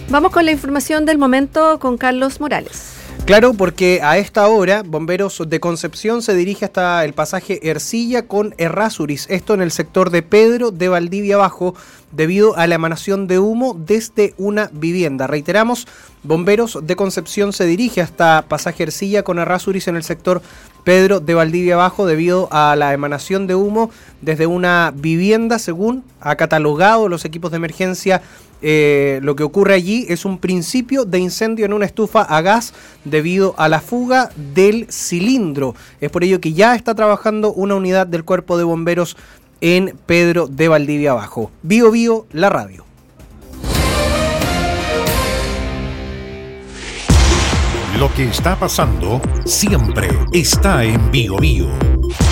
Vamos con la información del momento con Carlos Morales. Claro, porque a esta hora Bomberos de Concepción se dirige hasta el pasaje Ercilla con Errázuriz, esto en el sector de Pedro de Valdivia Abajo, debido a la emanación de humo desde una vivienda. Reiteramos, Bomberos de Concepción se dirige hasta pasaje Ercilla con Errázuriz en el sector Pedro de Valdivia Abajo debido a la emanación de humo desde una vivienda, según ha catalogado los equipos de emergencia. Lo que ocurre allí es un principio de incendio en una estufa a gas debido a la fuga del cilindro. Es por ello que ya está trabajando una unidad del Cuerpo de Bomberos en Pedro de Valdivia Abajo. Bio Bio, la radio. Lo que está pasando siempre está en Bio Bio.